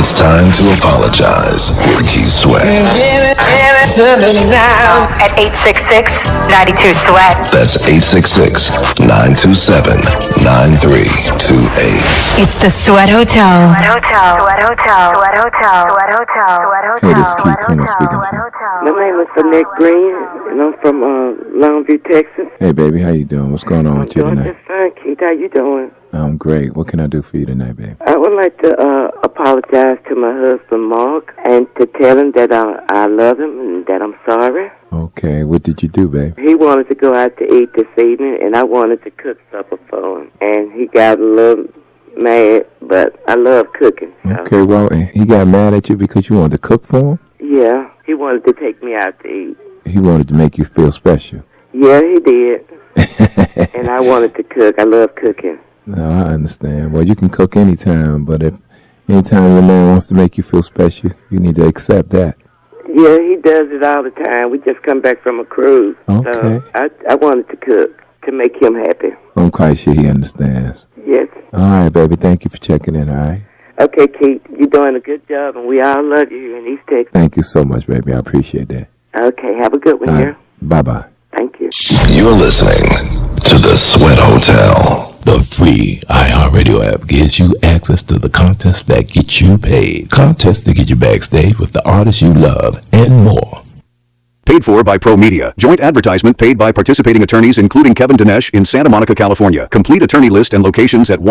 It's time to apologize with Keith Sweat. At 866-92-SWEAT. That's 866-927-9328. It's the Sweat Hotel. Hey, this is Keith. Who am I speaking to? My name is Annette Green, and I'm from Longview, Texas. Hey, baby, how you doing? What's going on with you I'm tonight? doing just fine, Keith. How you doing? I'm great. What can I do for you tonight, baby? I would like to apologize to my husband, Mark, and to tell him that I love him and that I'm sorry. Okay, what did you do, baby? He wanted to go out to eat this evening, and I wanted to cook supper for him. And he got a little mad, but I love cooking. So. Okay, well, he got mad at you because you wanted to cook for him? Yeah, he wanted to take me out to eat. He wanted to make you feel special. Yeah, he did. And I wanted to cook. I love cooking. No, I understand. Well, you can cook anytime, but if anytime your man wants to make you feel special, you need to accept that. Yeah, he does it all the time. We just come back from a cruise. Okay. So I wanted to cook to make him happy. I'm quite sure he understands. Yes. All right, baby. Thank you for checking in, all right? Okay, Keith, you're doing a good job, and we all love you here in East Texas. Thank you so much, baby. I appreciate that. Okay, have a good one here. Bye-bye. Thank you. You're listening to the Sweat Hotel. The free iHeartRadio app gives you access to the contests that get you paid. Contests to get you backstage with the artists you love and more. Paid for by Pro Media. Joint advertisement paid by participating attorneys, including Kevin Dinesh in Santa Monica, California. Complete attorney list and locations at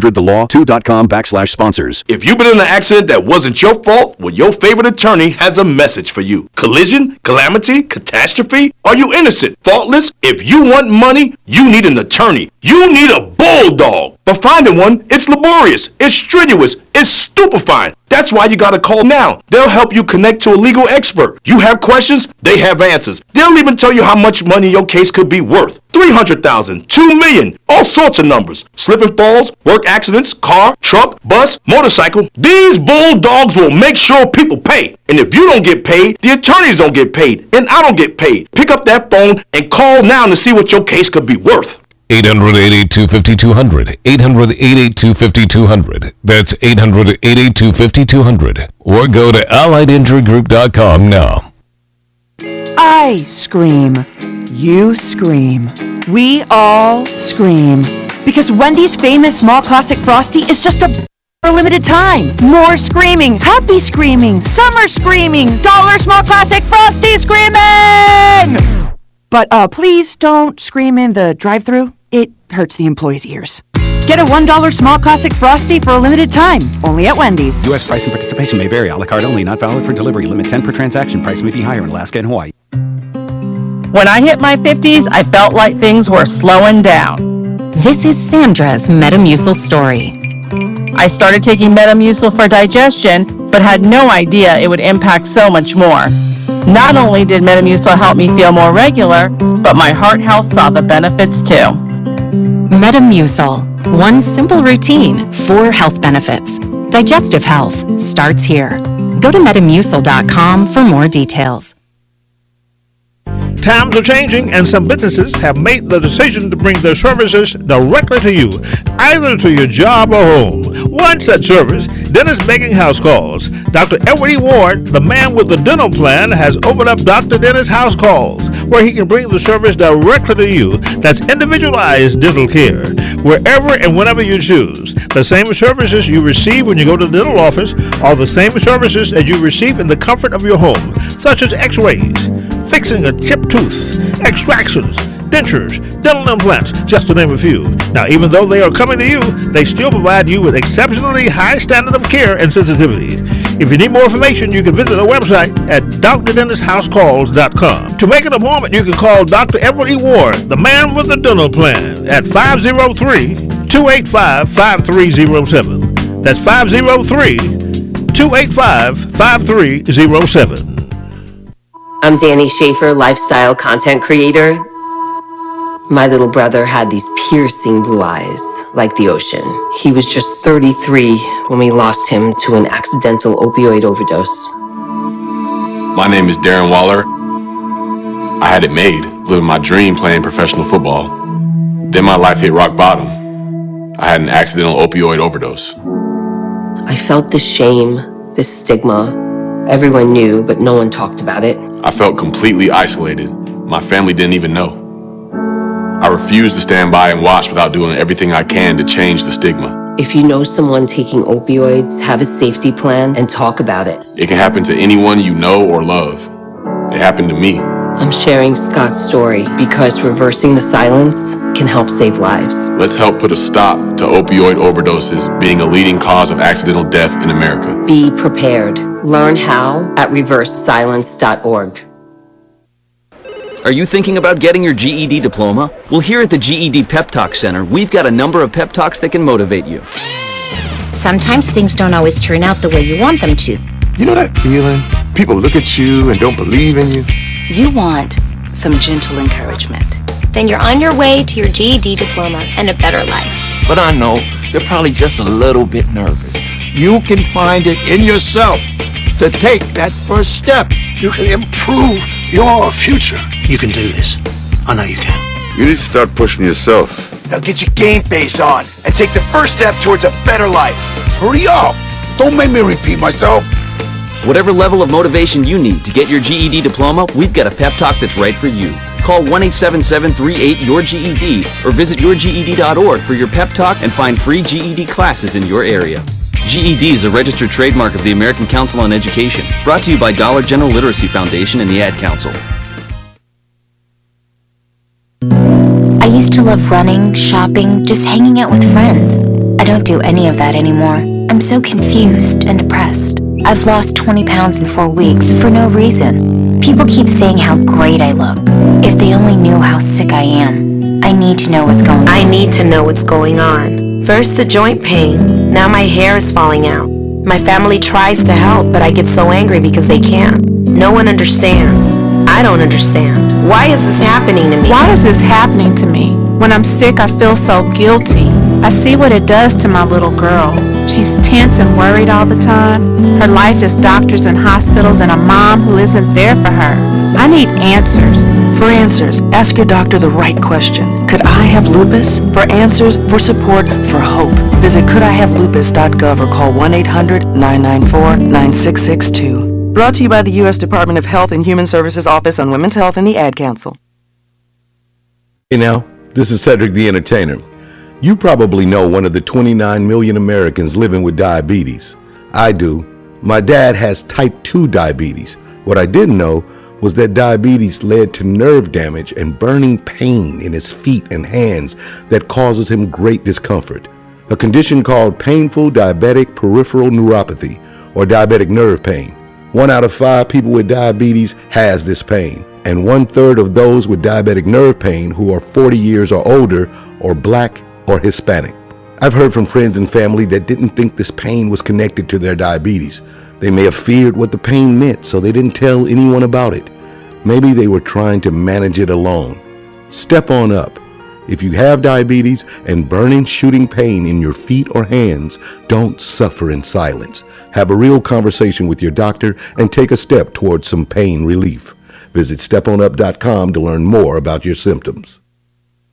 1-800-THE-LAW2.com/sponsors. If you've been in an accident that wasn't your fault, well, your favorite attorney has a message for you. Collision, calamity, catastrophe? Are you innocent, faultless? If you want money, you need an attorney. You need a bulldog. But finding one, it's laborious, it's strenuous, it's stupefying. That's why you gotta call now. They'll help you connect to a legal expert. You have questions, they have answers. They'll even tell you how much money your case could be worth. 300,000, 2 million, all sorts of numbers. Slip and falls, work accidents, car, truck, bus, motorcycle. These bulldogs will make sure people pay. And if you don't get paid, the attorneys don't get paid, and I don't get paid. Pick up that phone and call now to see what your case could be worth. 800-882-5200. 800-882-5200. That's 800-882-5200. Or go to AlliedInjuryGroup.com now. I scream. You scream. We all scream. Because Wendy's famous small classic Frosty is just a for a limited time. More screaming. Happy screaming. Summer screaming. Dollar small classic Frosty screaming! But please don't scream in the drive-thru. It hurts the employees' ears. Get a $1 small classic Frosty for a limited time, only at Wendy's. U.S. price and participation may vary. A la carte only, not valid for delivery. Limit 10 per transaction. Price may be higher in Alaska and Hawaii. When I hit my 50s, I felt like things were slowing down. This is Sandra's Metamucil story. I started taking Metamucil for digestion, but had no idea it would impact so much more. Not only did Metamucil help me feel more regular, but my heart health saw the benefits too. Metamucil. One simple routine, 4 health benefits. Digestive health starts here. Go to Metamucil.com for more details. Times are changing, and some businesses have made the decision to bring their services directly to you, either to your job or home. One such service, Dentist Making House Calls. Dr. Edward E. Ward, the man with the dental plan, has opened up Dr. Dentist House Calls, where he can bring the service directly to you. That's individualized dental care, wherever and whenever you choose. The same services you receive when you go to the dental office are the same services that you receive in the comfort of your home, such as x-rays, fixing a chipped tooth, extractions, dentures, dental implants, just to name a few. Now, even though they are coming to you, they still provide you with exceptionally high standard of care and sensitivity. If you need more information, you can visit our website at DrDentistHouseCalls.com. To make an appointment, you can call Dr. Edward E. Ward, the man with the dental plan, at 503-285-5307. That's 503-285-5307. I'm Danny Schaefer, lifestyle content creator. My little brother had these piercing blue eyes, like the ocean. He was just 33 when we lost him to an accidental opioid overdose. My name is Darren Waller. I had it made, living my dream playing professional football. Then my life hit rock bottom. I had an accidental opioid overdose. I felt the shame, this stigma. Everyone knew, but no one talked about it. I felt completely isolated. My family didn't even know. I refused to stand by and watch without doing everything I can to change the stigma. If you know someone taking opioids, have a safety plan and talk about it. It can happen to anyone you know or love. It happened to me. I'm sharing Scott's story because reversing the silence can help save lives. Let's help put a stop to opioid overdoses being a leading cause of accidental death in America. Be prepared. Learn how at reversesilence.org. Are you thinking about getting your GED diploma? Well, here at the GED Pep Talk Center, we've got a number of pep talks that can motivate you. Sometimes things don't always turn out the way you want them to. You know that feeling? People look at you and don't believe in you. You want some gentle encouragement. Then you're on your way to your GED diploma and a better life. But I know you're probably just a little bit nervous. You can find it in yourself to take that first step. You can improve your future. You can do this. I know you can. You need to start pushing yourself. Now get your game face on and take the first step towards a better life. Hurry up! Don't make me repeat myself. Whatever level of motivation you need to get your GED diploma, we've got a pep talk that's right for you. Call 1-877-38-YOUR-GED or visit yourged.org for your pep talk and find free GED classes in your area. GED is a registered trademark of the American Council on Education, brought to you by Dollar General Literacy Foundation and the Ad Council. I used to love running, shopping, just hanging out with friends. I don't do any of that anymore. I'm so confused and depressed. I've lost 20 pounds in 4 weeks for no reason. People keep saying how great I look. If they only knew how sick I am. I need to know what's going on. I need to know what's going on. First the joint pain. Now my hair is falling out. My family tries to help, but I get so angry because they can't. No one understands. I don't understand. Why is this happening to me? Why is this happening to me? When I'm sick, I feel so guilty. I see what it does to my little girl. She's tense and worried all the time. Her life is doctors and hospitals and a mom who isn't there for her. I need answers. For answers, ask your doctor the right question. Could I have lupus? For answers, for support, for hope, visit couldihavelupus.gov or call 1-800-994-9662. Brought to you by the U.S. Department of Health and Human Services Office on Women's Health and the Ad Council. Hey now, this is Cedric the Entertainer. You probably know one of the 29 million Americans living with diabetes. I do. My dad has type 2 diabetes. What I didn't know was that diabetes led to nerve damage and burning pain in his feet and hands that causes him great discomfort. A condition called painful diabetic peripheral neuropathy, or diabetic nerve pain. 1 out of 5 people with diabetes has this pain, and 1/3 of those with diabetic nerve pain who are 40 years or older are Black or Hispanic. I've heard from friends and family that didn't think this pain was connected to their diabetes. They may have feared what the pain meant, so they didn't tell anyone about it. Maybe they were trying to manage it alone. Step on up. If you have diabetes and burning, shooting pain in your feet or hands, don't suffer in silence. Have a real conversation with your doctor and take a step towards some pain relief. Visit steponup.com to learn more about your symptoms.